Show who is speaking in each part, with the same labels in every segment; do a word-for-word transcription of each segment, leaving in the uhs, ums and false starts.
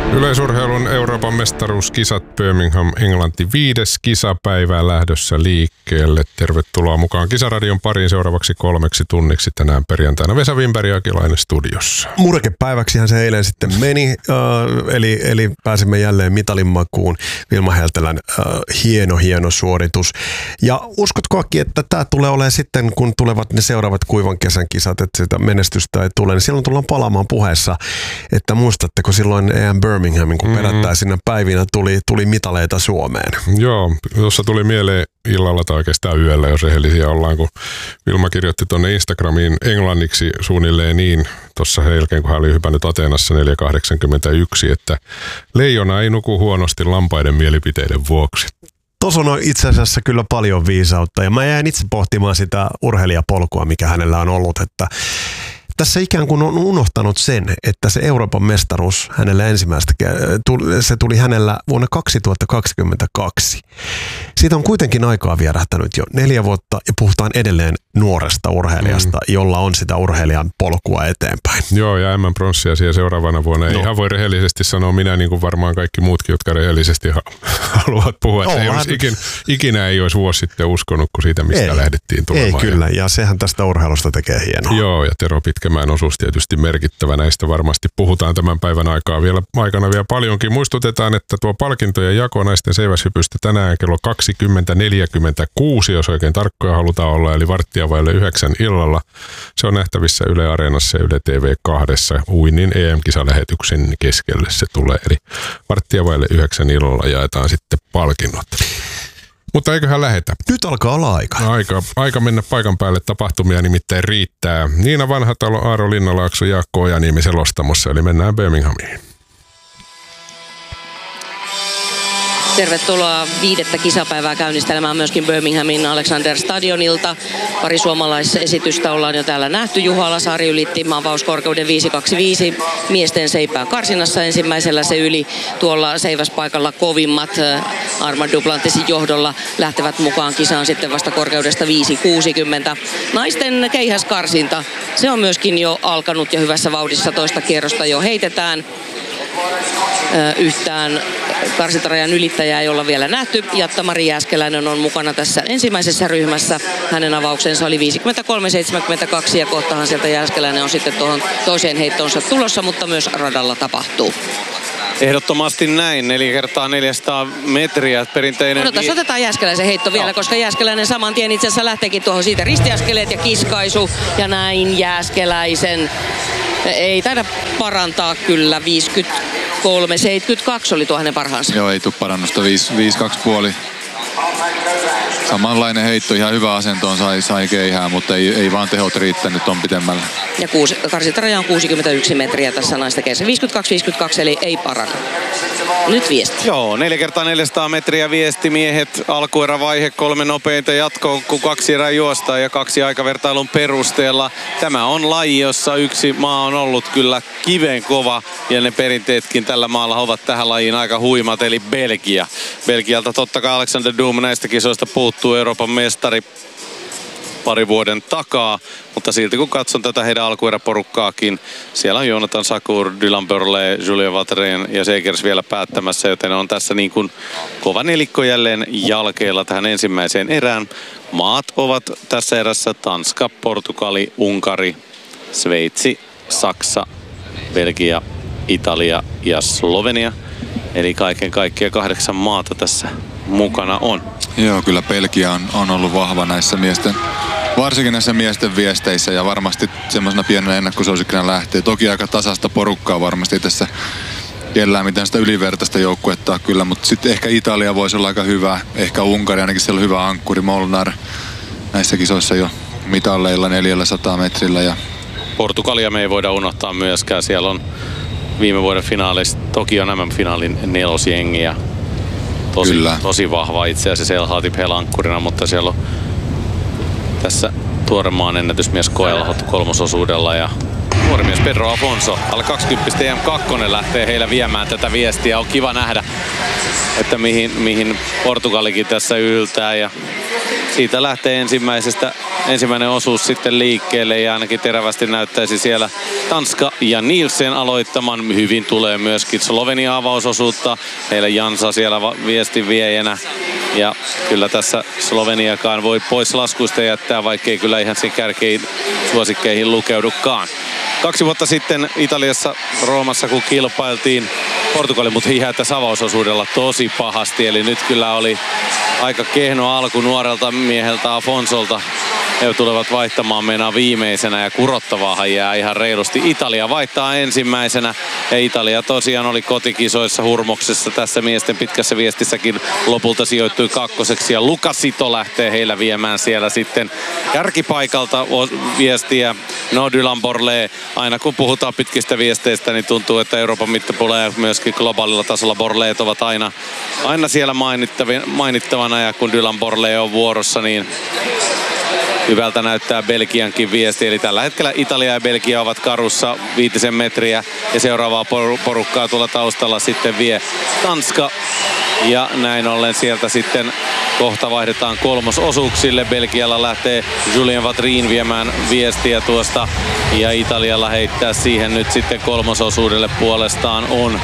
Speaker 1: Yleisurheilun Euroopan mestaruuskisat Birmingham, Englanti, viides kisapäivää lähdössä liikkeelle. Tervetuloa mukaan Kisaradion pariin seuraavaksi kolmeksi tunniksi tänään perjantaina. Vesa Wimberg ja Akilainen studiossa.
Speaker 2: Murkepäiväksihän se eilen sitten meni, äh, eli, eli pääsimme jälleen mitalinmakuun. Vilma Heltelän äh, hieno, hieno suoritus. Ja uskotkoakin, että tämä tulee olemaan sitten, kun tulevat ne seuraavat kuivan kesän kisat, että sitä menestystä ei tule, niin silloin tullaan palaamaan puheessa, että muistatteko silloin E M Birminghamin, kun mm-hmm. perättäisinä päivinä tuli, tuli mitaleita Suomeen.
Speaker 1: Joo, tuossa tuli mieleen illalla tai oikeastaan yöllä, jos rehellisiä ollaan, kun Vilma kirjoitti tuonne Instagramiin englanniksi suunnilleen niin, tuossa jälkeen, kun hän oli hypännyt Ateenassa neljä kahdeksankymmentäyksi, että leijona ei nuku huonosti lampaiden mielipiteiden vuoksi.
Speaker 2: Tuossa on itse asiassa kyllä paljon viisautta, ja mä jäin itse pohtimaan sitä urheilijapolkua, mikä hänellä on ollut, että tässä ikään kuin on unohtanut sen, että se Euroopan mestaruus hänellä ensimmäistä, se tuli hänellä vuonna kaksituhattakaksikymmentäkaksi. Siitä on kuitenkin aikaa vierähtänyt jo neljä vuotta ja puhutaan edelleen nuoresta urheilijasta, mm. jolla on sitä urheilijan polkua eteenpäin.
Speaker 1: Joo, ja M M-pronssia siellä seuraavana vuonna. Ei no. ihan voi rehellisesti sanoa, minä niin kuin varmaan kaikki muutkin, jotka rehellisesti haluavat puhua. No, ei olisi, ikin, ikinä ei olisi vuosi sitten uskonut, kun siitä mistä ei, lähdettiin tulemaan.
Speaker 2: Ei kyllä, ja sehän tästä urheilusta tekee hienoa.
Speaker 1: Joo, ja Tero Pitkämäen osuus tietysti merkittävä. Näistä varmasti puhutaan tämän päivän aikaa vielä, aikana vielä paljonkin. Muistutetaan, että tuo palkintojen jako naisten seiväshypystä tänään kello kaksikymmentä neljäkymmentäkuusi, jos oikein tarkkoja halutaan olla, eli varttia vaille yhdeksän illalla. Se on nähtävissä Yle Areenassa ja Yle T V kahdessa uinnin E M-kisalähetyksen keskelle se tulee. Eli varttia vaille yhdeksän illalla jaetaan sitten palkinnot. Mutta eiköhän lähetä.
Speaker 2: Nyt alkaa olla aika.
Speaker 1: Aika, aika mennä paikan päälle, tapahtumia nimittäin riittää. Niina Vanhatalo, Aaro Linnalaakso, Jaakko Ojaniemi selostamossa, eli mennään Birminghamiin.
Speaker 3: Tervetuloa viidettä kisapäivää käynnistelemään myöskin Birminghamin Alexander Stadionilta. Pari suomalaisesitystä ollaan jo täällä nähty. Juho Alasaari ylitti maanpauskorkeuden viisi kaksikymmentäviisi miesten seipään karsinassa. Ensimmäisellä se yli tuolla seiväspaikalla kovimmat Armand Duplantisin johdolla lähtevät mukaan kisaan sitten vasta korkeudesta viisi kuusikymmentä. Naisten keihäskarsinta, se on myöskin jo alkanut ja hyvässä vauhdissa, toista kierrosta jo heitetään. Yhtään karsintarajan ylittäjää ei olla vielä nähty. Jatta-Mari Jääskeläinen on mukana tässä ensimmäisessä ryhmässä. Hänen avauksensa oli viisikymmentäkolme seitsemänkymmentäkaksi ja kohtahan sieltä Jääskeläinen on sitten tuohon toiseen heittoonsa tulossa, mutta myös radalla tapahtuu.
Speaker 4: Ehdottomasti näin, neljä kertaa neljäsataa metriä, perinteinen...
Speaker 3: Odotas, otetaan Jääskeläisen heitto vielä, no. koska Jääskeläinen saman tien itse asiassa lähteekin tuohon siitä ristiaskeleet ja kiskaisu. Ja näin Jääskeläisen ei taida parantaa kyllä, viisikymmentäkolme seitsemänkymmentäkaksi oli tuo hänen parhaansa.
Speaker 5: Joo, ei tule parannusta, viisi kaksi puoli. Samanlainen heitto, ihan hyvä asentoon sai, sai keihää, mutta ei, ei vaan tehot riittänyt ton pitemmällä.
Speaker 3: Ja kuusi, karsintaraja on kuusikymmentäyksi metriä tässä naista keessä. viisikymmentäkaksi viisikymmentäkaksi eli ei paranna. Nyt viesti.
Speaker 4: Joo, neljä kertaa neljäsataa metriä viesti. Miehet alkuerävaihe, kolme nopeinta jatkoon, kun kaksi erää juostaa ja kaksi aikavertailun perusteella. Tämä on laji, jossa yksi maa on ollut kyllä kiven kova ja ne perinteetkin tällä maalla ovat tähän lajiin aika huimat, eli Belgia. Belgialta totta kai Alexander Doom näistä kisoista puuttuu, Euroopan mestari pari vuoden takaa, mutta silti kun katson tätä heidän alkueräporukkaakin, siellä on Jonathan Sakur, Dylan Burley, Julien Vatereen ja Segers vielä päättämässä, joten on tässä niin kuin kova nelikko jälleen jalkeilla tähän ensimmäiseen erään. Maat ovat tässä erässä Tanska, Portugali, Unkari, Sveitsi, Saksa, Belgia, Italia ja Slovenia. Eli kaiken kaikkiaan kahdeksan maata tässä mukana on.
Speaker 5: Joo, kyllä Belgia on, on ollut vahva näissä miesten, varsinkin näissä miesten viesteissä ja varmasti semmoisena pienenä ennakkosuosikkina lähtee. Toki aika tasasta porukkaa varmasti tässä kellään mitään sitä ylivertaista joukkuetta kyllä, mutta sitten ehkä Italia voisi olla aika hyvä, ehkä Unkari ainakin siellä on hyvä ankkuri, Molnar näissä kisoissa jo mitalleilla neljäsataa metrillä. Ja
Speaker 4: Portugalia me ei voida unohtaa myöskään, siellä on viime vuoden finaalissa Tokion M M-finaalin nelosjengi ja tosi, tosi vahva itse asiassa El Hatib helankkurina, mutta siellä on tässä tuore maan ennätysmies Koelhot kolmososuudella ja nuori mies Pedro Afonso, alle kaksikymmentä E M kaksi lähtee heillä viemään tätä viestiä. On kiva nähdä, että mihin, mihin Portugalikin tässä yltää. Ja siitä lähtee ensimmäisestä, ensimmäinen osuus sitten liikkeelle ja ainakin terävästi näyttäisi siellä Tanska ja Nielsen aloittaman. Hyvin tulee myöskin Slovenia avausosuutta. Heillä Jansa siellä viestin viejänä. Ja kyllä tässä Sloveniakaan voi pois laskuista jättää, vaikkei kyllä ihan sen kärkeihin suosikkeihin lukeudukaan. Kaksi vuotta sitten Italiassa Roomassa, kun kilpailtiin, Portugali mutta hihättäisi avausosuudella tosi pahasti. Eli nyt kyllä oli aika kehno alku nuorelta mieheltä Afonsolta. He tulevat vaihtamaan meinaa viimeisenä ja kurottavaahan jää ihan reilusti. Italia vaihtaa ensimmäisenä ja Italia tosiaan oli kotikisoissa hurmoksessa tässä miesten pitkässä viestissäkin. Lopulta sijoittui kakkoseksi ja Luca Sito lähtee heillä viemään siellä sitten kärkipaikalta viestiä. No Dylan Borlée, aina kun puhutaan pitkistä viesteistä, niin tuntuu, että Euroopan mittapuolella ja myöskin globaalilla tasolla Borleet ovat aina, aina siellä mainittavana ja kun Dylan Borlée on vuorossa, niin hyvältä näyttää Belgiankin viesti. Eli tällä hetkellä Italia ja Belgia ovat karussa viitisen metriä ja seuraavaa porukkaa tuolla taustalla sitten vie Tanska. Ja näin ollen sieltä sitten kohta vaihdetaan kolmososuuksille. Belgialla lähtee Julien Vatrin viemään viestiä tuosta ja Italialla heittää siihen nyt sitten kolmososuudelle puolestaan on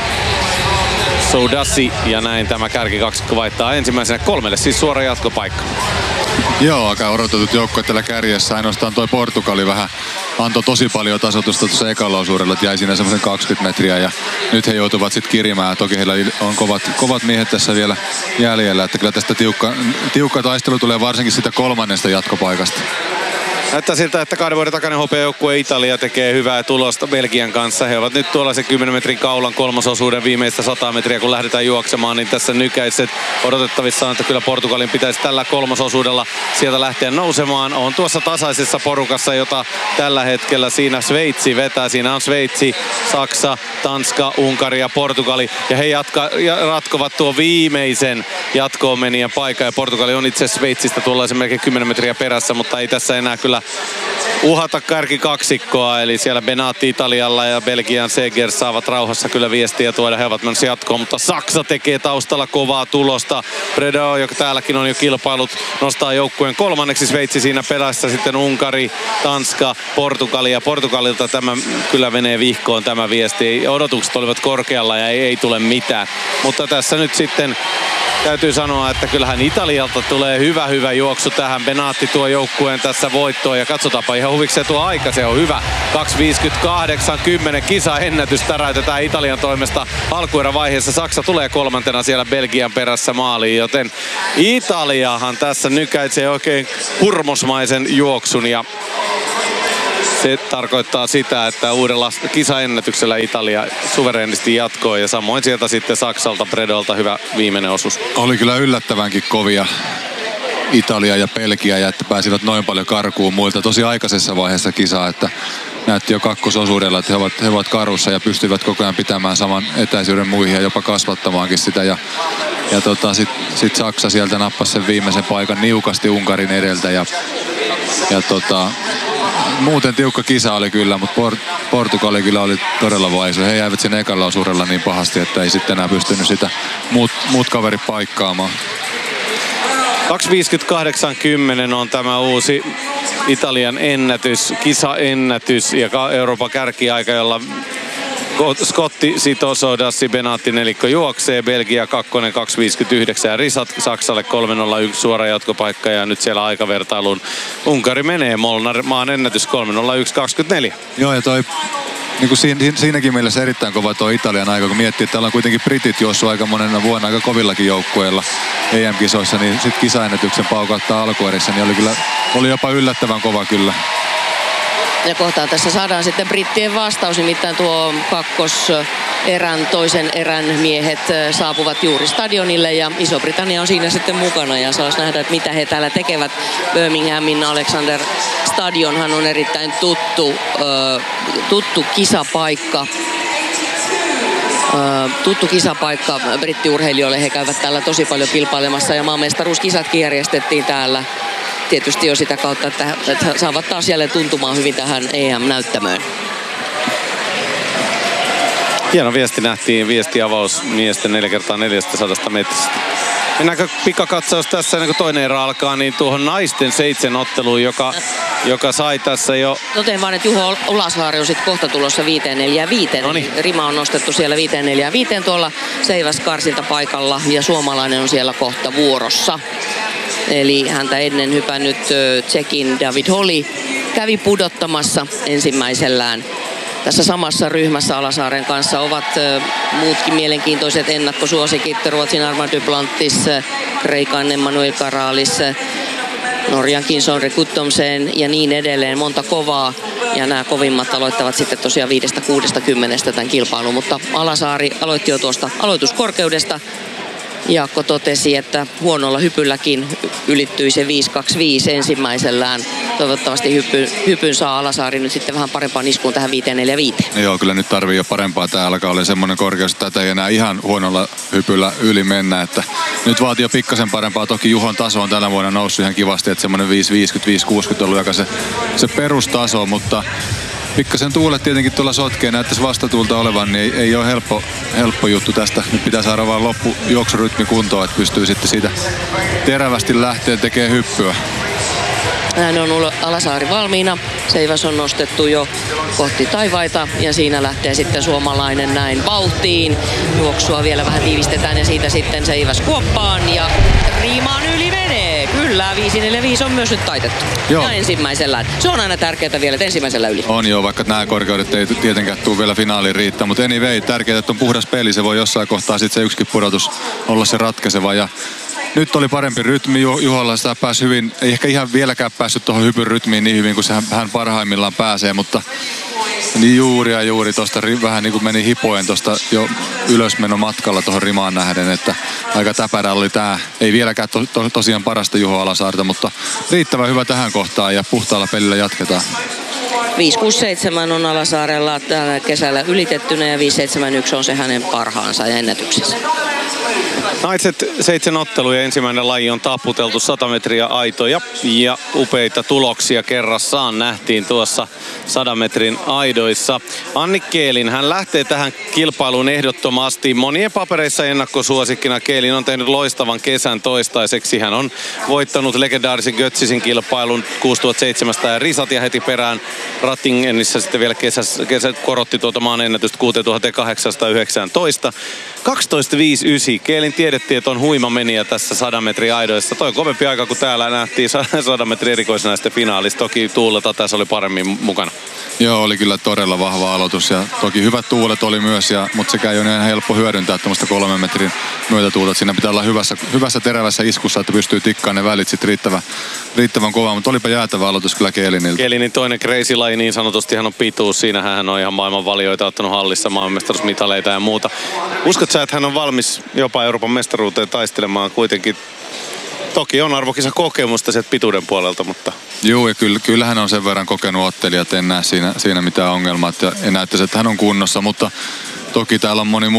Speaker 4: Soudassi ja näin tämä kärkikaksikko vaihtaa ensimmäisenä kolmelle, siis suora jatkopaikka.
Speaker 5: Joo, aika odotetut joukkueet tällä kärjessä. Ainoastaan toi Portugali vähän antoi tosi paljon tasoitusta tuossa ekalla osuudella, että jäi siinä semmoisen kaksikymmentä metriä ja nyt he joutuvat sitten kirimään. Toki heillä on kovat, kovat miehet tässä vielä jäljellä, että kyllä tästä tiukka, tiukka taistelu tulee varsinkin sitä kolmannesta jatkopaikasta.
Speaker 4: Näyttää siltä, että kahden vuoden takainen hopeajoukkue Italia tekee hyvää tulosta Belgian kanssa. He ovat nyt tuolla se kymmenen metrin kaulan kolmososuuden viimeistä sata metriä, kun lähdetään juoksemaan, niin tässä nykäiset odotettavissa on, että kyllä Portugalin pitäisi tällä kolmososuudella sieltä lähteä nousemaan. On tuossa tasaisessa porukassa, jota tällä hetkellä siinä Sveitsi vetää. Siinä on Sveitsi, Saksa, Tanska, Unkari ja Portugali. Ja he jatka, ja ratkovat tuo viimeisen jatkoon menijän paikan. Ja Portugali on itse Sveitsistä tuollaisen melkein kymmenen metriä perässä, mutta ei tässä enää kyllä uhata kärkikaksikkoa, eli siellä Benatti Italialla ja Belgian Seger saavat rauhassa kyllä viestiä tuoda, he ovat menossa jatkoon, mutta Saksa tekee taustalla kovaa tulosta. Bredo, joka täälläkin on jo kilpailut, nostaa joukkueen kolmanneksi, Sveitsi siinä perässä, sitten Unkari, Tanska, Portugali ja Portugalilta tämä kyllä menee vihkoon tämä viesti. Odotukset olivat korkealla ja ei, ei tule mitään, mutta tässä nyt sitten täytyy sanoa, että kyllähän Italialta tulee hyvä hyvä juoksu tähän. Benatti tuo joukkueen tässä voittoon ja katsotaanpa ihan huvikseen tuo aika, se on hyvä. kaksi viisikymmentäkahdeksan kymmenen kisaennätys täräytetään Italian toimesta alkuerävaiheessa. Saksa tulee kolmantena siellä Belgian perässä maaliin, joten Italiahan tässä nykäisee oikein hurmosmaisen juoksun ja se tarkoittaa sitä, että uudella kisaennätyksellä Italia suvereenisti jatkoi ja samoin sieltä sitten Saksalta Bredolta hyvä viimeinen osuus.
Speaker 5: Oli kyllä yllättävänkin kovia Italia ja Belgia ja että pääsivät noin paljon karkuun muilta tosi aikaisessa vaiheessa kisaa, että näytti jo kakkososuudella, että he ovat, he ovat karussa ja pystyivät koko ajan pitämään saman etäisyyden muihin ja jopa kasvattamaankin sitä ja, ja tota, sitten sit Saksa sieltä nappasi sen viimeisen paikan niukasti Unkarin edeltä ja, ja tota, muuten tiukka kisa oli kyllä, mutta Port- Portugali kyllä oli todella vaisu. He jäivät sen ekalla osuudella niin pahasti, että ei sitten enää pystynyt sitä muut, muut kaverit paikkaamaan.
Speaker 4: kaksi viisikymmentäkahdeksan kymmenen on tämä uusi Italian ennätys, kisaennätys ja Euroopan kärkiaika, jolla Scotti, Sito, Soudassi, Benatti nelikko juoksee, Belgia kakkonen kaksi viisikymmentäyhdeksän ja Risat Saksalle kolme nolla yksi suora jatkopaikka ja nyt siellä aikavertailuun Unkari menee, Molnar maan ennätys kolme nolla yksi kaksikymmentäneljä.
Speaker 5: Joo ja toi niin kuin siinä, siinäkin mielessä erittäin kova tuo Italian aika, kun miettii, että täällä on kuitenkin britit juossut aika monena vuonna aika kovillakin joukkueilla E M-kisoissa, niin sitten kisaennätyksen paukauttaa alkuerissä, niin oli, kyllä, oli jopa yllättävän kova kyllä.
Speaker 3: Ja kohtaan tässä saadaan sitten brittien vastaus, nimittäin tuo kakkoserän, toisen erän miehet saapuvat juuri stadionille ja Iso-Britannia on siinä sitten mukana ja saas nähdä, että mitä he täällä tekevät. Birminghamin Alexander Stadionhan on erittäin tuttu, tuttu kisapaikka. Tuttu kisapaikka brittiurheilijoille, he käyvät täällä tosi paljon kilpailemassa ja maanmestaruuskisatkin järjestettiin täällä. Tietysti jo sitä kautta, että, että saavat taas jälleen tuntumaan hyvin tähän E M-näyttämöön.
Speaker 4: Hieno viesti nähtiin, viestiavaus miesten neljä kertaa neljästäsadasta metristä. Mennäänkö pikakatsaus tässä ennen kuin toinen erä alkaa, niin tuohon naisten seitsemän otteluun, joka, joka sai tässä jo...
Speaker 3: Toteen vaan, että Juho Olasaari on sitten kohta tulossa viiteen neljään viiteen.
Speaker 4: Noniin.
Speaker 3: Rima on nostettu siellä viiteen neljään viiteen tuolla Seiväs karsinta paikalla ja suomalainen on siellä kohta vuorossa. Eli häntä ennen hypännyt Tsekin David Holly kävi pudottamassa ensimmäisellään. Tässä samassa ryhmässä Alasaaren kanssa ovat muutkin mielenkiintoiset ennakkosuosikit. Ruotsin Armand Duplantis, Kreikan Emmanuel Karalis, Norjankin Sondre Guttormsen ja niin edelleen. Monta kovaa. Ja nämä kovimmat aloittavat sitten tosiaan viidestä kuudesta kymmenestä tämän kilpailun. Mutta Alasaari aloitti jo tuosta aloituskorkeudesta. Jaakko totesi, että huonolla hypylläkin ylittyi se viisi kaksikymmentäviisi ensimmäisellään. Toivottavasti hypy, hypyn saa Alasaari nyt sitten vähän parempaan iskuun tähän viiteen neljään viiteen.
Speaker 5: Joo, kyllä nyt tarvii jo parempaa. Tää alkaa olla semmoinen korkeus, että tätä ei enää ihan huonolla hypyllä yli mennä. Että nyt vaatii jo pikkasen parempaa. Toki Juhon taso on tällä vuonna noussut ihan kivasti, että semmoinen viisi viisikymmentä viisi kuusikymmentä on ollut aika se, se perustaso, mutta pikkasen tuulet tietenkin tuolla sotkeen, näyttäisi vastatuulta olevan, niin ei, ei ole helppo, helppo juttu tästä. Nyt pitää saada vaan loppu juoksurytmi kuntoon, että pystyy sitten siitä terävästi lähteä tekemään hyppyä.
Speaker 3: Näin on Alasaari valmiina. Seiväs on nostettu jo kohti taivaita ja siinä lähtee sitten suomalainen näin vauhtiin. Juoksua vielä vähän tiivistetään ja siitä sitten Seiväs kuoppaan ja riimaan yli menee. Kyllä, viisi neljä viisi on myös nyt taitettu.
Speaker 5: Joo.
Speaker 3: Ja ensimmäisellään. Se on aina tärkeää vielä, että ensimmäisellä yli.
Speaker 5: On joo, vaikka nämä korkeudet ei tietenkään tule vielä finaaliin riittää, mutta anyway, tärkeää, että on puhdas peli. Se voi jossain kohtaa sitten se yksikin pudotus olla se ratkaiseva. Ja nyt oli parempi rytmi Juholla, sitä pääsi hyvin, ei ehkä ihan vieläkään päässyt tuohon hypyn rytmiin niin hyvin kuin se hän parhaimmillaan pääsee, mutta niin juuri ja juuri tuosta vähän niin kuin meni hipoen tuosta jo ylösmenon matkalla tuohon rimaan nähden, että aika täpärä oli tää. Ei vieläkään to, to, tosiaan parasta Juho Alasaarta, mutta riittävän hyvä tähän kohtaan ja puhtaalla pelillä jatketaan.
Speaker 3: viisi kuusi seitsemän on Alasaarella tällä kesällä ylitettynä ja viisi seitsemän yksi on se hänen parhaansa ja ennätyksensä.
Speaker 4: Naiset seitsemän otteluja, ensimmäinen laji on taputeltu sata metriä aitoja ja upeita tuloksia kerrassaan nähtiin tuossa sadan metrin aidoissa. Anni Keelin, hän lähtee tähän kilpailuun ehdottomasti monien papereissa ennakkosuosikkina. Keelin on tehnyt loistavan kesän toistaiseksi. Hän on voittanut legendaarisen Götzisin kilpailun kuusituhattaseitsemänsataa ja risat ja heti perään Rattingenissä sitten vielä kesässä, kesä korotti tuota maan ennätystä kuusituhattakahdeksansataayhdeksäntoista. kaksitoista viisi yhdeksän. Keelin tiedettiin, että on huima menijä tässä sadan metrin aidoissa. Toi on kovempi aika kuin täällä nähtiin sadan metrin erikoisnäisten finaalissa. Toki tuuleta tässä oli paremmin mukana.
Speaker 5: Joo, oli kyllä todella vahva aloitus ja toki hyvät tuulet oli myös, ja, mutta sekä ei ole ihan helppo hyödyntää tuommoista kolmen metrin myötätuulta. Siinä pitää olla hyvässä, hyvässä terävässä iskussa, että pystyy tikkaamaan ne välit sitten riittävän, riittävän kovaa, mutta olipa jäätävä aloitus kyllä Keeliniltä.
Speaker 4: Keelinin toinen crazy-laji niin sanotusti, hän on pituus. Siinä hän on ihan maailman valioita ottanut hallissa maailmanmestaruusmitaleita ja muuta. Uskotko sä, että hän on valmis jopa Euroopan mestaruuteen taistelemaan kuitenkin? Toki on arvokisa kokemusta sieltä pituuden puolelta, mutta...
Speaker 5: Joo, ja kyllä, kyllähän on sen verran kokenut ottelija, että en näe siinä, siinä mitään ongelmaa. Ja en näyttäisi, että hän on kunnossa, mutta toki täällä on moni